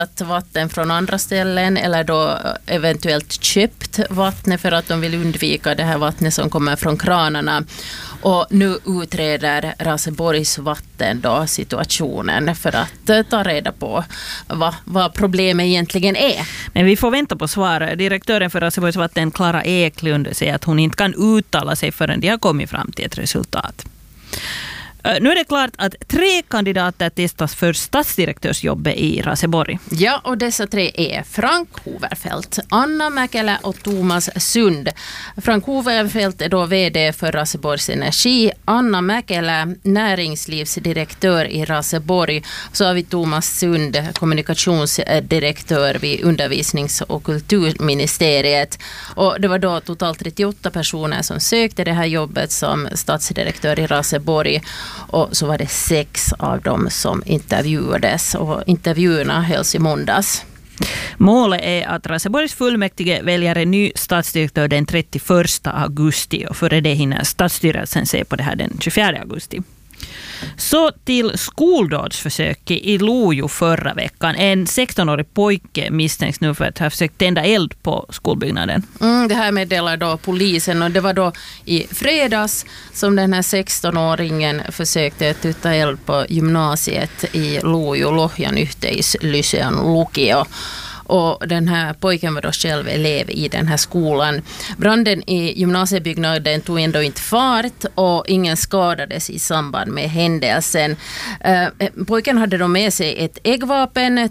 vatten från andra ställen eller då eventuellt köpt vatten för att de vill undvika det här vattnet som kommer från kranarna. Och nu utreder Raseborgs vatten då situationen för att ta reda på vad problemet egentligen är. Men vi får vänta på svar. Direktören för Raseborgs vatten, Klara Eklund, säger att hon inte kan uttala sig förrän de har kommit fram till ett resultat. Nu är det klart att 3 kandidater testas för stadsdirektörsjobbet i Raseborg. Ja, och dessa 3 är Frank Hoverfeldt, Anna Mäkelä och Thomas Sund. Frank Hoverfeldt är då vd för Raseborgs Energi, Anna Mäkelä näringslivsdirektör i Raseborg. Så har vi Thomas Sund, kommunikationsdirektör vid undervisnings- och kulturministeriet. Och det var då totalt 38 personer som sökte det här jobbet som stadsdirektör i Raseborg. Och så var det 6 av dem som intervjuades och intervjuerna hölls i måndags. Målet är att Raseborgs fullmäktige väljer en ny stadsdirektör den 31 augusti och före det hinner stadsstyrelsen se på det här den 24 augusti. Så till skoldådsförsök i Lojo förra veckan. En 16-årig pojke misstänks nu för att ha försökt tända eld på skolbyggnaden. Det här meddelar då polisen och det var då i fredags som den här 16-åringen försökte tutta eld på gymnasiet i Lojo, Lohjan yhteislyseon lukio. Och den här pojken var då själv elev i den här skolan. Branden i gymnasiebyggnaden tog ändå inte fart och ingen skadades i samband med händelsen. Pojken hade då med sig ett äggvapen,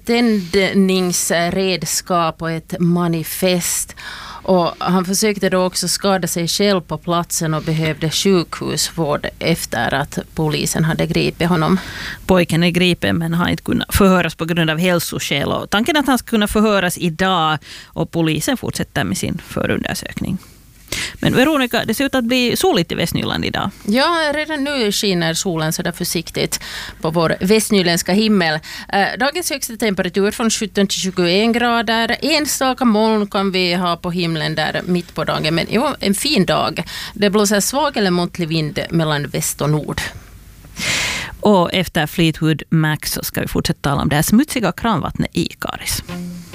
tändningsredskap och ett manifest. Och han försökte då också skada sig själv på platsen och behövde sjukhusvård efter att polisen hade gripit honom. Pojken är gripen men har inte kunnat förhöras på grund av hälsoskäl. Och tanken att han ska kunna förhöras idag och polisen fortsätter med sin förundersökning. Men Veronica, det ser ut att bli soligt i Västnyland idag. Ja, redan nu skiner solen så där försiktigt på vår västnyländska himmel. Dagens högsta temperatur från 17 till 21 grader. Enstaka moln kan vi ha på himlen där mitt på dagen. Men jo, en fin dag. Det blåser svag eller måttlig vind mellan väst och nord. Och efter Fleetwood Mac så ska vi fortsätta tala om det här smutsiga kranvattnet i Karis.